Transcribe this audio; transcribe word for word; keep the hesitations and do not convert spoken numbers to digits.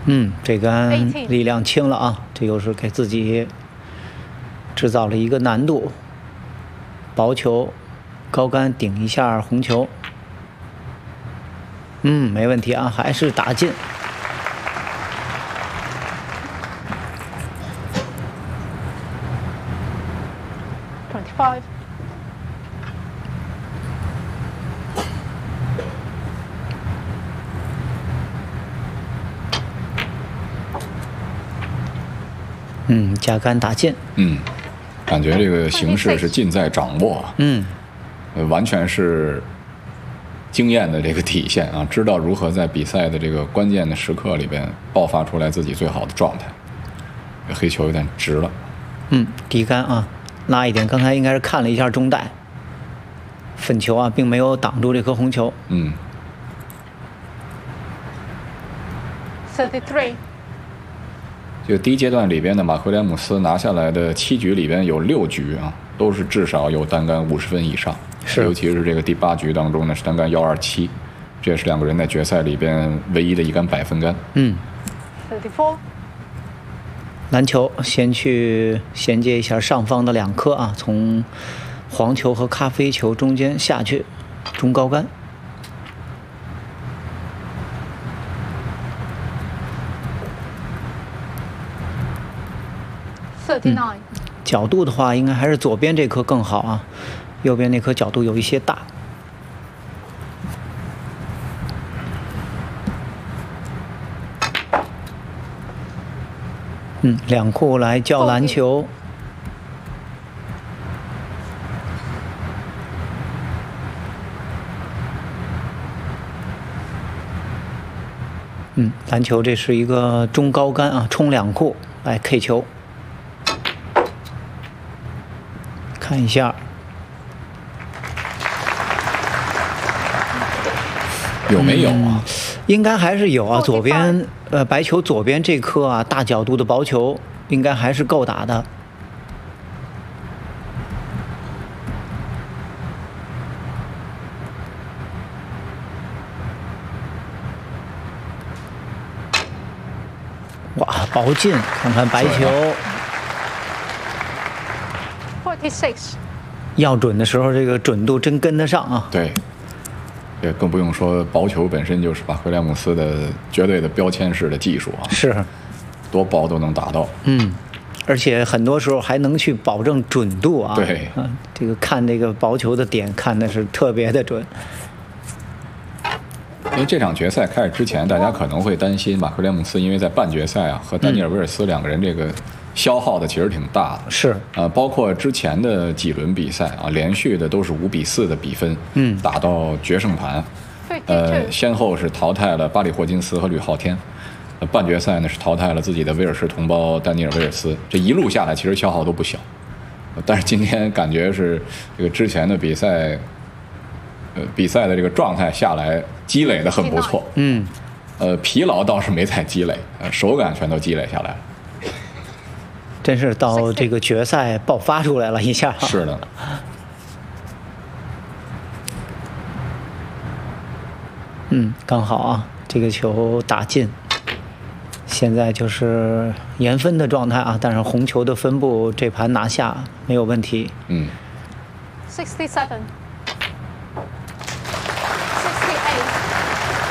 嗯，这杆力量轻了啊，这又是给自己制造了一个难度。薄球，高杆顶一下红球。嗯，没问题啊，还是打进。 twenty-five。 嗯，加杆打进。 嗯，感觉这个形势是尽在掌握。 嗯， 呃，完全是经验的这个体现啊，知道如何在比赛的这个关键的时刻里边爆发出来自己最好的状态。黑球有点直了。 嗯，低杆啊，拉一点。刚才应该是看了一下中带，粉球啊，并没有挡住这颗红球。 嗯。 thirty-three。 就第一阶段里边的马奎廉姆斯拿下来的七局里边有六局啊，都是至少有单杆五十分以上。 是， 尤其是这个第八局当中呢，是单杆幺二七，这也是两个人在决赛里边唯一的一杆百分杆。 嗯。 thirty-four。 篮球先去衔接一下上方的两颗啊，从黄球和咖啡球中间下去，中高杆。 thirty-nine。 角度的话，应该还是左边这颗更好啊，右边那颗角度有一些大。嗯，两库来叫篮球。嗯，篮球这是一个中高杆啊，冲两库来 K 球。看一下， 有没有啊？ 嗯、应该还是有啊。左边呃白球左边这颗啊大角度的薄球，应该还是够打的。哇，薄进！看看白球。 forty-six。 要准的时候，这个准度真跟得上啊。 对，也更不用说薄球本身就是马奎廉姆斯的绝对的标签式的技术啊。 是， 多薄都能打到。 嗯，而且很多时候还能去保证准度啊。 对， 啊，这个看这个薄球的点看的是特别的准。 因为这场决赛开始之前，大家可能会担心马奎廉姆斯，因为在半决赛啊和丹尼尔·威尔斯两个人这个消耗的其实挺大的。 是， 呃，包括之前的几轮比赛啊，连续的都是五比四的比分， 嗯， 打到决胜盘。呃，先后是淘汰了巴里·霍金斯和吕浩天。呃，半决赛呢是淘汰了自己的威尔士同胞丹尼尔·威尔斯。这一路下来，其实消耗都不小。但是今天感觉是这个之前的比赛。呃，比赛的这个状态下来，积累的很不错。 嗯， 呃，疲劳倒是没再积累，呃，手感全都积累下来了。 真是到这个决赛爆发出来了一下。 是的。 嗯，刚好啊，这个球打进。现在就是延分的状态啊，但是红球的分布这盘拿下没有问题。 嗯。 sixty-seven。